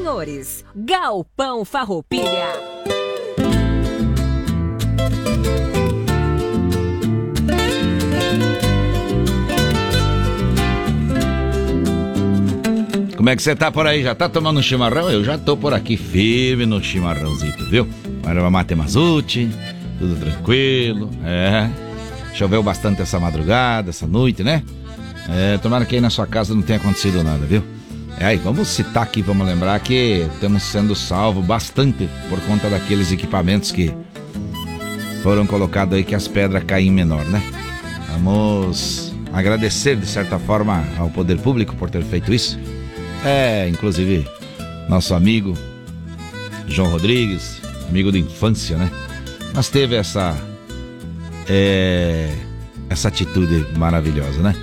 valores. Galpão Farroupilha. Como é que você tá por aí? Já tá tomando um chimarrão? Eu já tô por aqui firme no chimarrãozinho, viu? Erva mate Mazuti, tudo tranquilo, Choveu bastante essa madrugada, essa noite, né? Tomara que aí na sua casa não tenha acontecido nada, viu? Aí, vamos citar aqui, vamos lembrar que estamos sendo salvos bastante por conta daqueles equipamentos que foram colocados aí, que as pedras caem menor, né? Vamos agradecer, de certa forma, ao poder público por ter feito isso. Inclusive, nosso amigo João Rodrigues, amigo de infância, né? Mas teve essa atitude maravilhosa, né?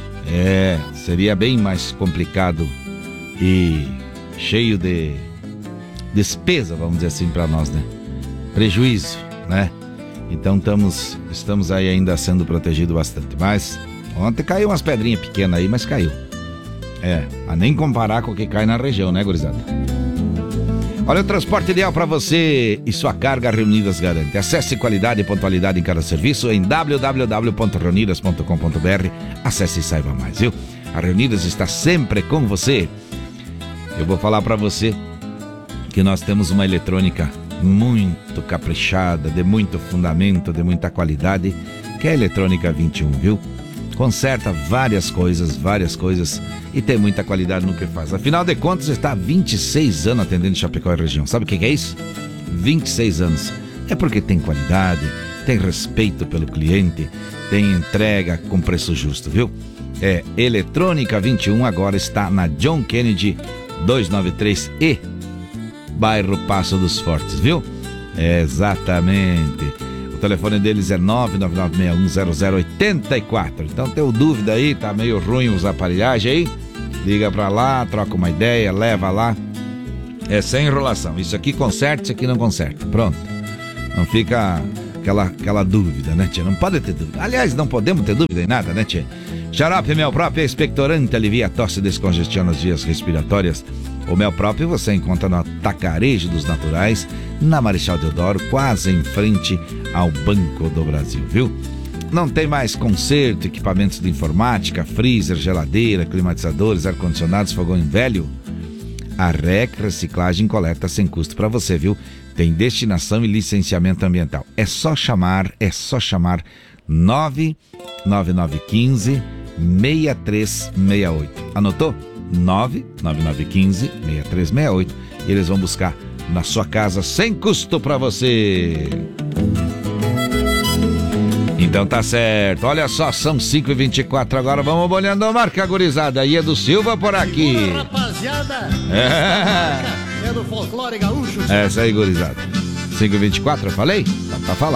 Seria bem mais complicado e cheio de despesa, vamos dizer assim, para nós, né? Prejuízo, né? Então estamos aí ainda sendo protegidos bastante. Mas ontem caiu umas pedrinhas pequenas aí, mas caiu. A nem comparar com o que cai na região, né, gurizada? Olha, o transporte ideal para você e sua carga, a Reunidas garante. Acesse qualidade e pontualidade em cada serviço em www.reunidas.com.br. Acesse e saiba mais, viu? A Reunidas está sempre com você. Eu vou falar para você que nós temos uma eletrônica muito caprichada, de muito fundamento, de muita qualidade, que é a Eletrônica 21, viu? Conserta várias coisas e tem muita qualidade no que faz. Afinal de contas, está há 26 anos atendendo Chapecó e região. Sabe o que é isso? 26 anos. É porque tem qualidade, tem respeito pelo cliente, tem entrega com preço justo, viu? Eletrônica 21 agora está na John Kennedy 293E, bairro Passo dos Fortes, viu? Exatamente. O telefone deles é 999610084. Então, tem dúvida aí, tá meio ruim os aparelhagens aí? Liga pra lá, troca uma ideia, leva lá. Sem enrolação. Isso aqui conserta, isso aqui não conserta. Pronto. Não fica aquela dúvida, né, tia? Não pode ter dúvida. Aliás, não podemos ter dúvida em nada, né, tia? Xarope Mel Próprio é expectorante, alivia a tosse e descongestiona as vias respiratórias. O Mel Próprio você encontra no Atacarejo dos Naturais, na Marechal Deodoro, quase em frente ao Banco do Brasil, viu? Não tem mais conserto, equipamentos de informática, freezer, geladeira, climatizadores, ar-condicionados, fogão velho? A REC Reciclagem coleta sem custo para você, viu? Tem destinação e licenciamento ambiental. É só chamar 99915 6368. Anotou? 99915 6368. E eles vão buscar na sua casa sem custo para você. Então tá certo. Olha só, são 5h24 agora. Vamos olhando a marca, gurizada. E Edu Silva por aqui. Rapaziada. É do folclore gaúcho. Essa aí, gurizada. 5h24, eu falei? Tá falado.